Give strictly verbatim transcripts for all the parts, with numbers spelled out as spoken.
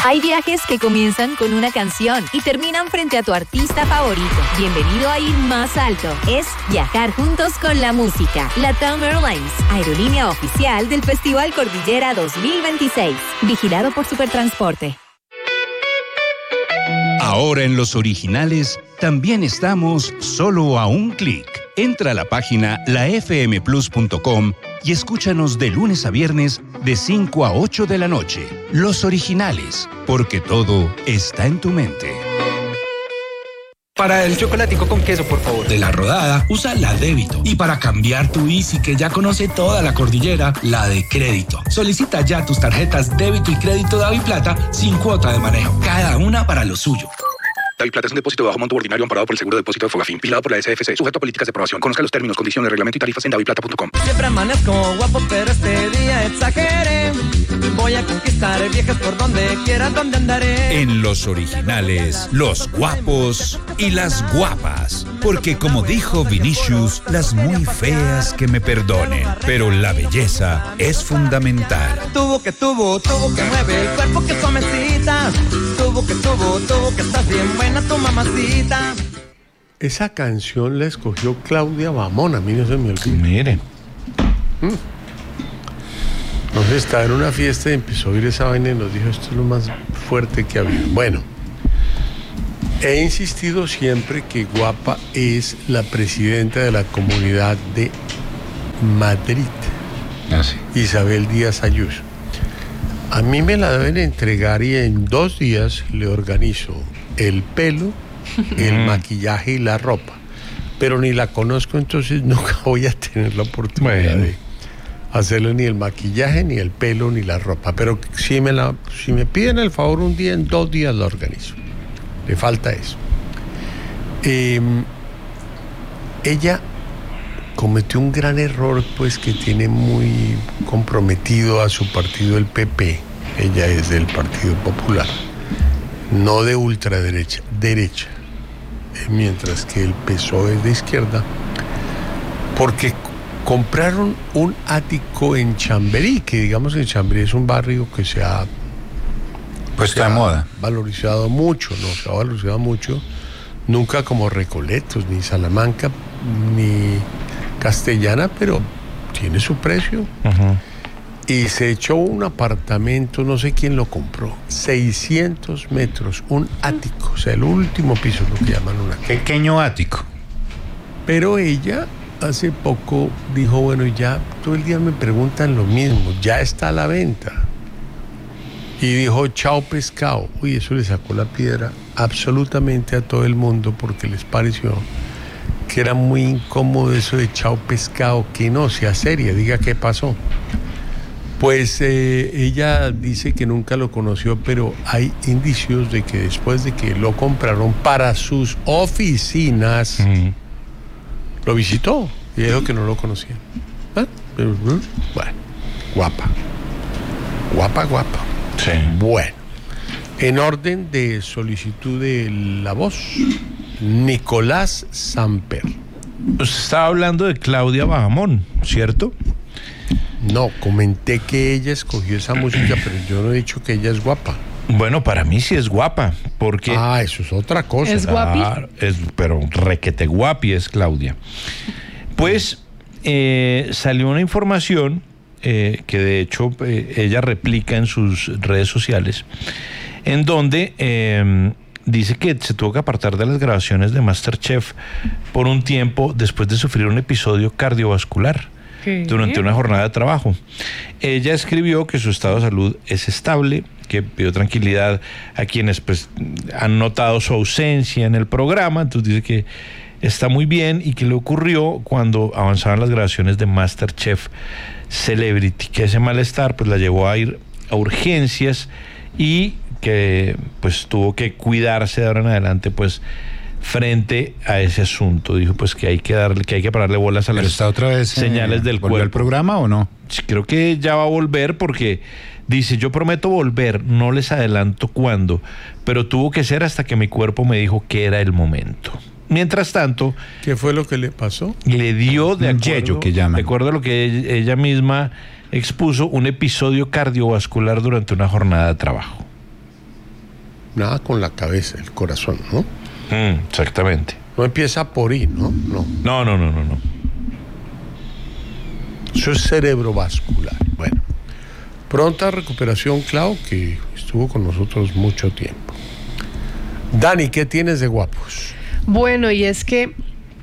Hay viajes que comienzan con una canción y terminan frente a tu artista favorito. Bienvenido a ir más alto. Es viajar juntos con la música. LATAM Airlines, aerolínea oficial del Festival Cordillera dos mil veintiséis. Vigilado por Supertransporte. Ahora en Los Originales también estamos solo a un clic. Entra a la página la f m plus punto com y escúchanos de lunes a viernes de cinco a ocho de la noche. Los Originales, porque todo está en tu mente. Para el chocolatico con queso, por favor. De La Rodada, usa la débito. Y para cambiar tu Easy, que ya conoce toda la cordillera, la de crédito. Solicita ya tus tarjetas débito y crédito DaviPlata sin cuota de manejo. Cada una para lo suyo. DaviPlata es un depósito de bajo monto ordinario amparado por el Seguro de Depósito de Fogafín, vigilado por la S F C, sujeto a políticas de aprobación. Conozca los términos, condiciones, reglamento y tarifas en daviplata punto com. Siempre amanezco guapo, pero este día exageré. Voy a conquistar viejas por donde quiera, donde andaré. En Los Originales, los guapos y las guapas. Porque como dijo Vinicius, las muy feas que me perdonen, pero la belleza es fundamental. Tuvo que tuvo, tuvo que mueve el cuerpo que suavecita. Tuvo que tuvo, tuvo que estás bien buena tu mamacita. Esa canción la escogió Claudia Bamón, a mí no se me olvida. Mire. Mm. Entonces estaba en una fiesta y empezó a oír esa vaina y nos dijo, esto es lo más fuerte que había. Bueno, he insistido siempre que Guapa es la presidenta de la Comunidad de Madrid, Ah, sí. Isabel Díaz Ayuso. A mí me la deben entregar y en dos días le organizo el pelo, el maquillaje y la ropa. Pero ni la conozco, entonces nunca voy a tener la oportunidad bueno. de hacerle ni el maquillaje, ni el pelo, ni la ropa. Pero si me, la, si me piden el favor un día, en dos días la organizo. Le falta eso. Eh, ella cometió un gran error, pues, que tiene muy comprometido a su partido, el P P. Ella es del Partido Popular, no de ultraderecha, derecha, mientras que el P S O E es de izquierda, porque compraron un ático en Chamberí, que digamos que Chamberí es un barrio que se ha puesto de moda, valorizado mucho, no, se ha valorizado mucho, nunca como Recoletos, ni Salamanca, ni Castellana, pero tiene su precio. Uh-huh. Y se echó un apartamento, no sé quién lo compró, seiscientos metros, un ático, o sea, el último piso, lo que llaman un ático. Pequeño ático. Pero ella hace poco dijo, bueno, ya todo el día me preguntan lo mismo, ya está a la venta. Y dijo, chao pescado. Uy, eso le sacó la piedra absolutamente a todo el mundo porque les pareció que era muy incómodo eso de chao pescado, que no, sea seria, diga qué pasó. Pues eh, ella dice que nunca lo conoció, pero hay indicios de que después de que lo compraron para sus oficinas, uh-huh. lo visitó y dijo que no lo conocía. ¿Ah? Pero, bueno, guapa. Guapa, guapa. Sí. Bueno, en orden de solicitud de la voz, Nicolás Samper. Usted estaba hablando de Claudia Bajamón, ¿cierto? No, comenté que ella escogió esa música, pero yo no he dicho que ella es guapa. Bueno, para mí sí es guapa, porque... Ah, eso es otra cosa. ¿Es guapi? Ah, es, pero requete guapi es Claudia. Pues eh, salió una información eh, que de hecho eh, ella replica en sus redes sociales, en donde eh, dice que se tuvo que apartar de las grabaciones de MasterChef por un tiempo después de sufrir un episodio cardiovascular. ¿Qué? Durante una jornada de trabajo. Ella escribió que su estado de salud es estable, que pidió tranquilidad a quienes pues han notado su ausencia en el programa, entonces dice que está muy bien y que le ocurrió cuando avanzaban las grabaciones de MasterChef Celebrity, que ese malestar pues la llevó a ir a urgencias y que pues tuvo que cuidarse de ahora en adelante pues frente a ese asunto. Dijo pues que hay que darle, que hay que pararle bolas a las está otra vez, señales eh, del cuerpo. ¿Volvió al programa o no? Creo que ya va a volver porque dice, yo prometo volver, no les adelanto cuándo, pero tuvo que ser hasta que mi cuerpo me dijo que era el momento. Mientras tanto, ¿qué fue lo que le pasó? Le dio, de un acuerdo, yello que llaman. de acuerdo a lo que ella misma expuso, un episodio cardiovascular durante una jornada de trabajo. nada con la cabeza, el corazón, ¿no? Mm, exactamente. No empieza por I, ¿no? No. No, no, no, no, no. Eso es cerebrovascular. Bueno, pronta recuperación, Clau, que estuvo con nosotros mucho tiempo. Dani, ¿qué tienes de guapos? Bueno, y es que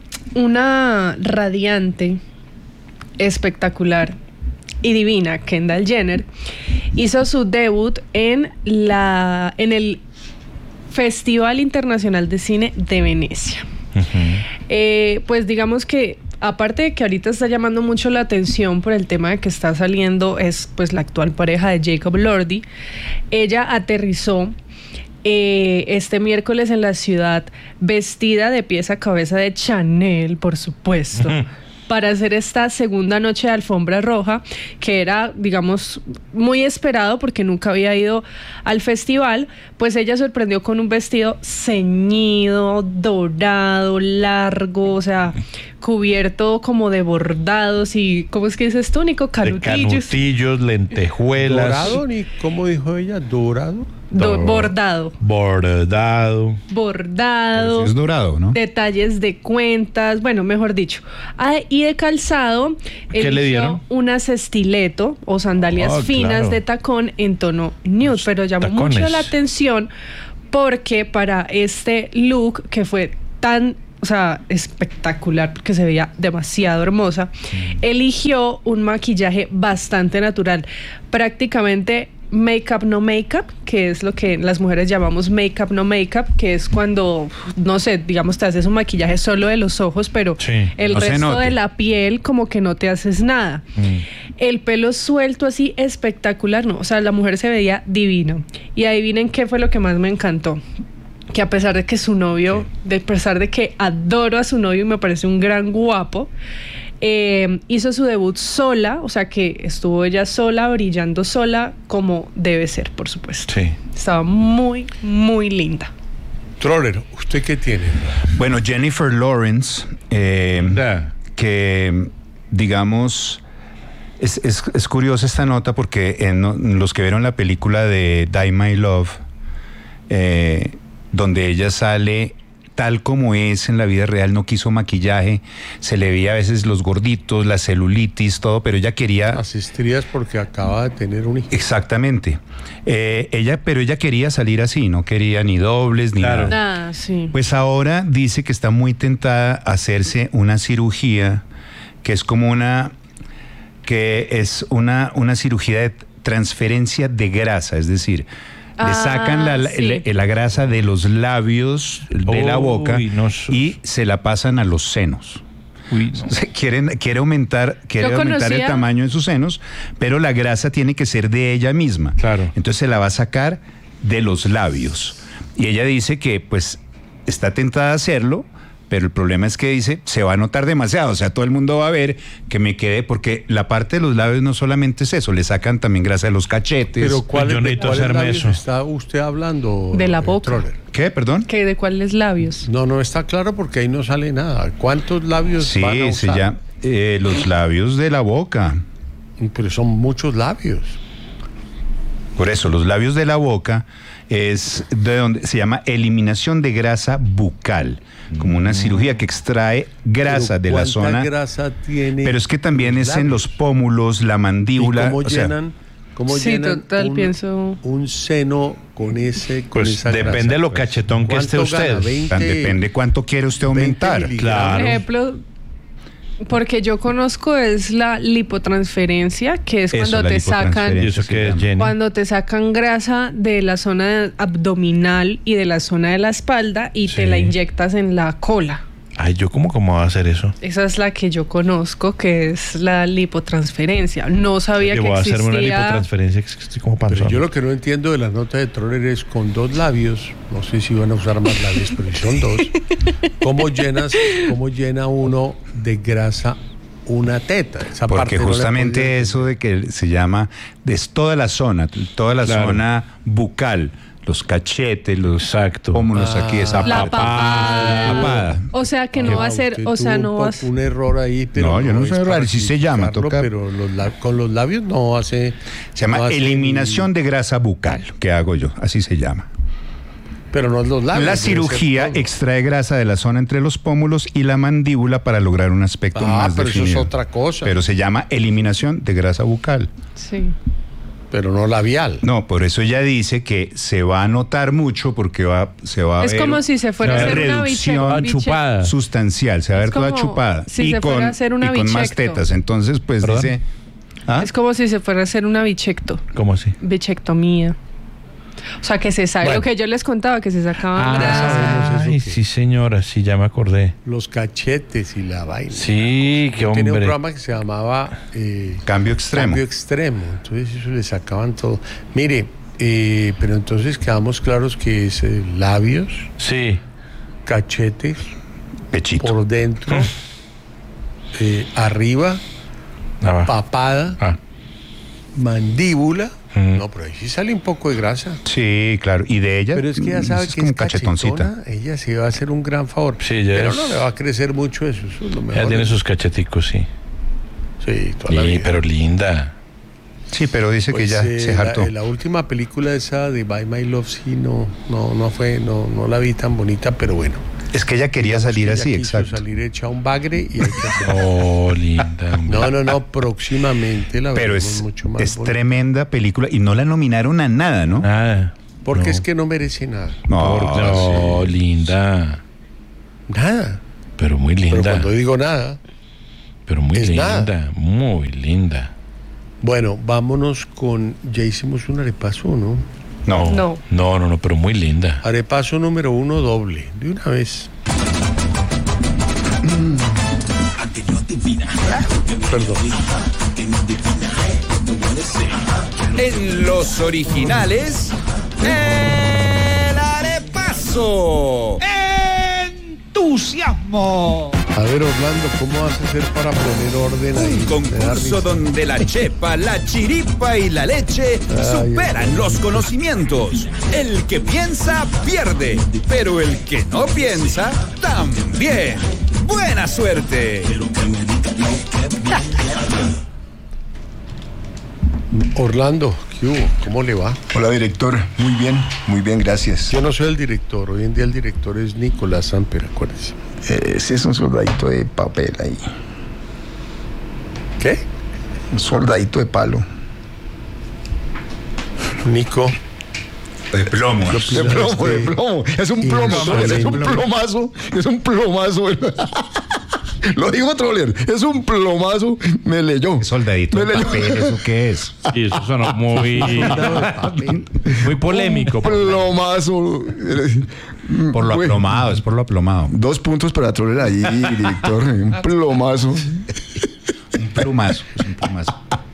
una radiante, espectacular y divina Kendall Jenner hizo su debut en la en el Festival Internacional de Cine de Venecia. Uh-huh. Eh, pues digamos que aparte de que ahorita está llamando mucho la atención por el tema de que está saliendo es pues la actual pareja de Jacob Elordi, ella aterrizó eh, este miércoles en la ciudad vestida de pies a cabeza de Chanel, por supuesto. Uh-huh. Para hacer esta segunda noche de alfombra roja, que era, digamos, muy esperado porque nunca había ido al festival, pues ella sorprendió con un vestido ceñido, dorado, largo, o sea, cubierto como de bordados y, ¿cómo es que dices tú, Nico? Canutillos. De canutillos, lentejuelas. ¿Dorado? Ni ¿Cómo dijo ella? ¿Dorado? Do- bordado. Bordado. Bordado. Es dorado, ¿no? Detalles de cuentas, bueno, mejor dicho. Ah, y de calzado, ¿qué le dieron? Unas estileto o sandalias oh, finas claro. de tacón en tono nude, Los pero llamó tacones. mucho la atención porque para este look que fue tan, o sea, espectacular porque se veía demasiado hermosa, mm. eligió un maquillaje bastante natural, prácticamente make-up no make-up, que es lo que las mujeres llamamos make-up no make-up, que es cuando, no sé, digamos te haces un maquillaje solo de los ojos, pero sí, el no resto de la piel como que no te haces nada. Mm. El pelo suelto así espectacular, no, o sea, la mujer se veía divino. Y adivinen qué fue lo que más me encantó. Que a pesar de que su novio, sí. de a pesar de que adoro a su novio y me parece un gran guapo, Eh, hizo su debut sola, o sea que estuvo ella sola, brillando sola, como debe ser, por supuesto. Sí. Estaba muy, muy linda. Troller, ¿usted qué tiene? Bueno, Jennifer Lawrence, eh, yeah. que digamos, es, es, es curiosa esta nota porque en, en los que vieron la película de Die My Love, eh, donde ella sale tal como es en la vida real, no quiso maquillaje, se le veía a veces los gorditos, la celulitis, todo, pero ella quería... Las estrías porque acaba de tener un hijo. Exactamente. Eh, ella, pero ella quería salir así, no quería ni dobles, ni claro. nada. Ah, sí. Pues ahora dice que está muy tentada a hacerse una cirugía, que es como una... que es una, una cirugía de transferencia de grasa, es decir... Le sacan la, la, sí. la, la grasa de los labios, de oh, la boca, uy, no. y se la pasan a los senos. Uy, no. O sea, quieren, quiere aumentar, quiere aumentar el tamaño de sus senos, pero la grasa tiene que ser de ella misma. Claro. Entonces se la va a sacar de los labios. Y ella dice que pues está tentada a hacerlo, pero el problema es que dice, se va a notar demasiado, o sea, todo el mundo va a ver que me quede, porque la parte de los labios no solamente es eso, le sacan también grasa de los cachetes. Pero ¿cuál, yo de cuáles labios eso. está usted hablando? De la boca. Troller? ¿Qué? ¿Perdón? ¿Qué? ¿De cuáles labios? No, no está claro porque ahí no sale nada. ¿Cuántos labios sí, van a usar? Sí, ya, eh, los labios de la boca. Pero son muchos labios. Por eso, los labios de la boca es de donde se llama eliminación de grasa bucal, como una cirugía que extrae grasa de la zona. ¿Cuánta grasa tiene? Pero es que también es labios? En los pómulos, la mandíbula. ¿Y cómo o sea, llenan? ¿Cómo sí, llenan total, un, pienso... un seno con ese con Pues esa depende grasa? de lo cachetón que esté usted. Gana? veinte, tan depende cuánto quiere usted aumentar. Claro. Por ejemplo, porque yo conozco es la lipotransferencia, que es Eso, cuando la te sacan lipotransferencia. ¿Y eso se qué es, llama. Jenny? cuando te sacan grasa de la zona abdominal y de la zona de la espalda y Sí. te la inyectas en la cola. Ay, ¿yo cómo, cómo va a hacer eso? Esa es la que yo conozco, que es la lipotransferencia. No sabía Yo que voy a hacerme una existía. lipotransferencia, que estoy como panzón. Pero yo lo que no entiendo de la nota de Troller es con dos labios, no sé si van a usar más labios, pero si son dos, ¿cómo llenas, cómo llena uno de grasa una teta? Esa parte Porque no la justamente podía eso de que se llama, es toda la zona, toda la Claro. zona bucal, los cachetes, los Exacto. pómulos aquí, esa La parte. papada. Papada. O sea que no Ah, va a ser, usted o sea, tuvo no un va a poco ser. un error ahí, pero No, yo no sé es error, para así se llama, criticarlo, toca- pero los lab- con los labios no hace. Se llama no hace eliminación de grasa bucal, que hago yo, así se llama. Pero no los labios. La cirugía extrae grasa de la zona entre los pómulos y la mandíbula para lograr un aspecto ah, más pero definido. eso es otra cosa. Pero se llama eliminación de grasa bucal. Sí. Pero no labial. No, por eso ella dice que se va a notar mucho porque va, se va a Es ver como si se fuera a hacer una reducción biche- chupada. sustancial, se va a ver Es toda como chupada si y, se con, fuera a hacer una y con más bichecto. tetas. Entonces, pues ¿Perdón? dice... ¿Ah? Es como si se fuera a hacer una bichecto, ¿Cómo así? bichectomía. O sea, que se sabe Bueno. lo que yo les contaba, que se sacaban Ah, grasa. sabemos eso ay, que- sí, señora, sí, ya me acordé. Los cachetes y la vaina. Sí, qué Tiene un hombre. programa que se llamaba eh, Cambio extremo. Cambio Extremo. Entonces eso le sacaban todo. Mire, eh, pero entonces quedamos claros que es eh, labios, Sí. cachetes, Pechito. por dentro, eh, arriba, Ah, va. papada, Ah. mandíbula. Mm. No, pero ahí sí sale un poco de grasa. Sí, claro. Y de ella Pero es que ella sabe es que como es cachetoncita. cachetona, ella se va a hacer un gran favor. Sí, ya pero es- no le va a crecer mucho eso, eso es lo mejor. Ella tiene sus cacheticos, sí. Sí, toda la Sí, vida. pero linda. Sí, pero dice Pues, que ya eh, se hartó. La, la última película esa de By My Love sí no, no, no fue, no, no la vi tan bonita, pero bueno. Es que ella quería salir Ella así, quiso exacto. salir hecha un bagre y hay que hacer- Oh, linda. hombre. No, no, no, próximamente la Pero veremos es, mucho más es bonita. tremenda película y no la nominaron a nada, ¿no? Ah, Porque no. es que no merece nada. No, Por- no, linda. Nada. Pero muy Pero linda. cuando digo nada, Pero muy es linda. nada. Muy linda. bueno, vámonos con. Ya hicimos un arepaso, ¿no? no. No. No, no, no, pero muy linda. Arepaso número uno doble, de una vez. Perdón. En los originales, el arepaso. ¡Entusiasmo! A ver, Orlando, ¿cómo vas a hacer para poner orden ahí? Un Me da concurso risa. donde la chepa, la chiripa y la leche superan los conocimientos. El que piensa, pierde. Pero el que no piensa, también. ¡Buena suerte! Orlando, ¿qué hubo? ¿Cómo le va? Hola, director. Muy bien, muy bien, gracias. Yo no soy el director, hoy en día el director es Nicolás Samper, acuérdese. Eh, ese es un soldadito de papel ahí. ¿Qué? Un soldadito de palo. Nico. De plomo. De plomo, de plomo. Es un plomo, Troller, es un plomazo. Es un plomazo. Lo digo, Troller. Es un plomazo. Me leyó. Soldadito Me de leyó. papel, ¿eso qué es? Sí, eso sonó muy, muy polémico. Plomazo. Por lo Bueno, aplomado, es por lo aplomado. Dos puntos para Troller ahí, director. Un plomazo. Un plumazo, es un plumazo.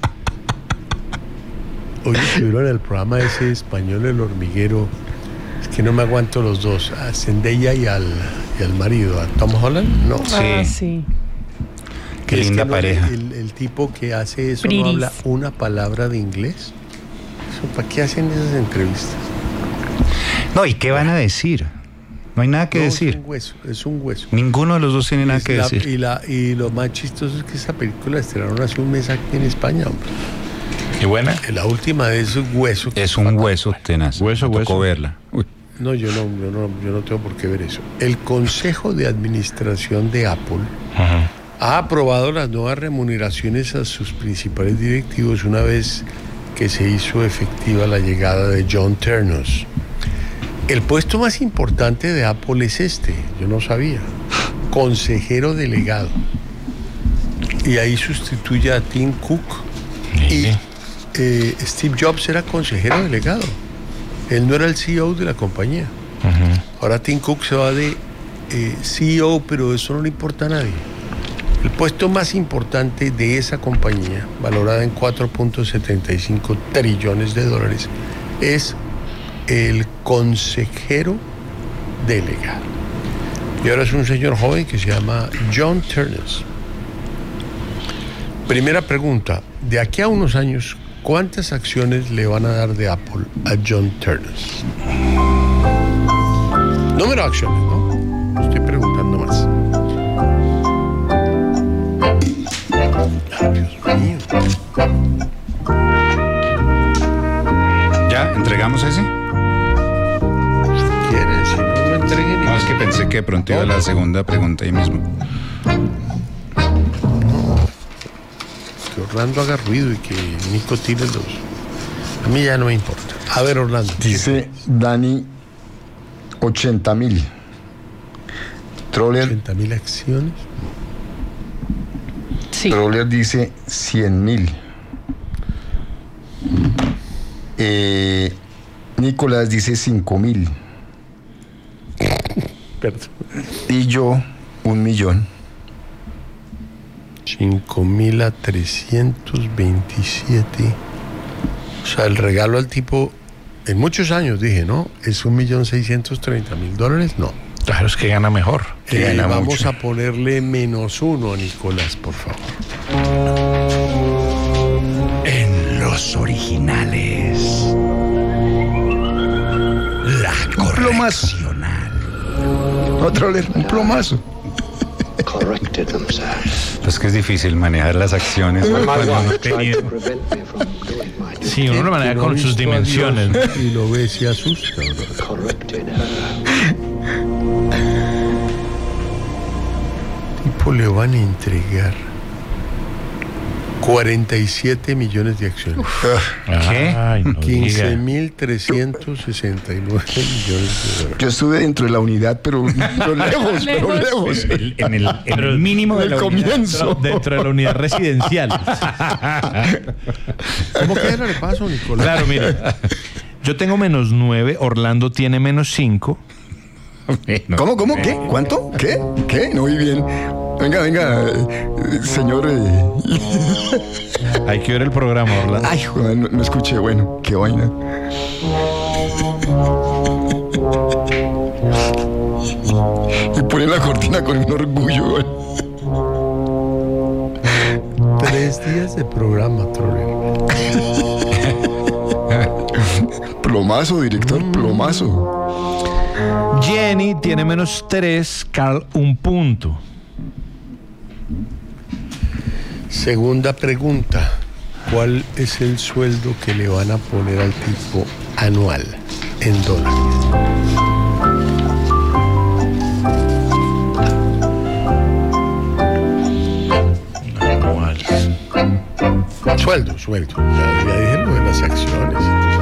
Hoy estuvieron en el programa ese español, El Hormiguero. Es que no me aguanto los dos, a Zendaya y al, y al marido, a Tom Holland. No. Ah, sí. Qué Es linda que no, pareja. El, el tipo que hace eso Briris. no habla una palabra de inglés. Eso, ¿para qué hacen esas entrevistas? No, ¿y qué van a decir? No hay nada que No, decir. Es un hueso, es un hueso. Ninguno de los dos tiene nada Es que la- decir. Y, la, y lo más chistoso es que esa película la estrenaron hace un mes aquí en España, hombre. ¿Y buena? La última de ese hueso. que Es un hueso tenaz. Hueso, Me tocó hueso. verla. Uy. No, yo no, yo no, yo no tengo por qué ver eso. El Consejo de Administración de Apple Ajá. ha aprobado las nuevas remuneraciones a sus principales directivos una vez que se hizo efectiva la llegada de John Ternus. El puesto más importante de Apple es este, yo no sabía, consejero delegado. Y ahí sustituye a Tim Cook. Y eh, Steve Jobs era consejero delegado. Él no era el C E O de la compañía. Ajá. Ahora Tim Cook se va de eh, C E O, pero eso no le importa a nadie. El puesto más importante de esa compañía, valorada en cuatro punto setenta y cinco trillones de dólares, es el consejero delegado. Y ahora es un señor joven que se llama John Ternus. Primera pregunta, de aquí a unos años, ¿cuántas acciones le van a dar de Apple a John Ternus? Número de acciones, ¿no? No estoy preguntando más. Ay, Dios mío. ¿Ya entregamos ese? Si quieres. si no, no entreguen. No, es que pensé que de pronto iba la segunda pregunta ahí mismo. Que Orlando haga ruido y que Nico tire los... A mí ya no me importa. A ver, Orlando. Dice Dani ochenta mil. Troller. ochenta mil acciones. Sí. Troller dice cien mil. Eh, Nicolás dice cinco mil. Perdón. Y yo, un millón. cinco mil a trescientos veintisiete. O sea, el regalo al tipo, en muchos años dije, ¿no? ¿Es un millón seiscientos treinta mil dólares? No. Claro, es que gana mejor. Eh, gana vamos mucho. a ponerle menos uno a Nicolás, por favor. En los originales. La correccional. No, Troller, un plomazo. Es que es difícil manejar las acciones. cuando uno ha tenido- Sí, uno lo maneja con sus dimensiones. Y lo ve, se asusta. ¿no? Tipo le van a entregar cuarenta y siete millones de acciones. ¿Qué? Ay, no quince diga. mil trescientos sesenta y nueve millones de dólares. Yo estuve dentro de la unidad, pero, pero lejos, pero lejos. El- en, el, en el mínimo de El la unidad. comienzo. Dentro de la unidad residencial. ¿Cómo que era? Le paso, Nicolás. Claro, mire. Yo tengo menos nueve, Orlando tiene menos cinco. Bueno, ¿Cómo, cómo? ¿Qué? ¿Cuánto? ¿Qué? ¿Qué? No oí bien. Venga, venga, eh, señor. eh. Hay que ver el programa, Orlando. Ay, joder, no, no escuché. Bueno, qué vaina. Y ponen la cortina con un orgullo. güey. Tres días de programa, Troller. Plomazo, director, plomazo. Jenny tiene menos tres, Carl un punto. Segunda pregunta. ¿Cuál es el sueldo que le van a poner al tipo anual en dólares? Sueldo, sueldo. Ya, ya dije lo de las acciones.